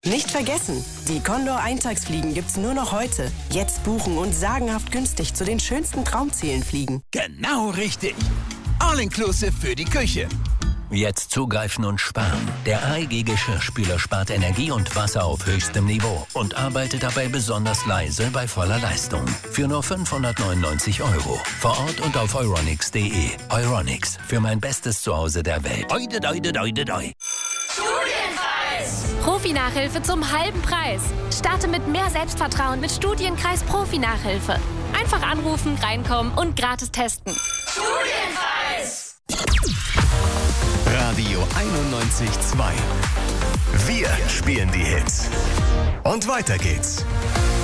Nicht vergessen, die Condor Eintagsfliegen gibt's nur noch heute. Jetzt buchen und sagenhaft günstig zu den schönsten Traumzielen fliegen. Genau richtig. All-inclusive für die Küche. Jetzt zugreifen und sparen. Der AEG Geschirrspüler spart Energie und Wasser auf höchstem Niveau und arbeitet dabei besonders leise bei voller Leistung. Für nur 599 €. Vor Ort und auf euronics.de. Euronics, für mein bestes Zuhause der Welt. Oide, doide, doide, doi. Studienpreis! Profi-Nachhilfe zum halben Preis. Starte mit mehr Selbstvertrauen mit Studienkreis Profi-Nachhilfe. Einfach anrufen, reinkommen und gratis testen. Studienpreis! Radio 91.2. Wir spielen die Hits. Und weiter geht's.